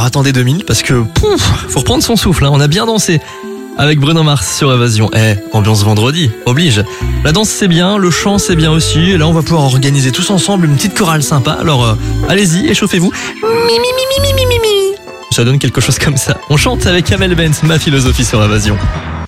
attendez 2 minutes parce que faut reprendre son souffle, hein. On a bien dansé avec Bruno Mars sur Évasion. Ambiance vendredi, oblige. La danse c'est bien, le chant c'est bien aussi. Et là on va pouvoir organiser tous ensemble une petite chorale sympa. Alors allez-y, échauffez-vous. Ça donne quelque chose comme ça. On chante avec Amel Bent, Ma philosophie sur Évasion.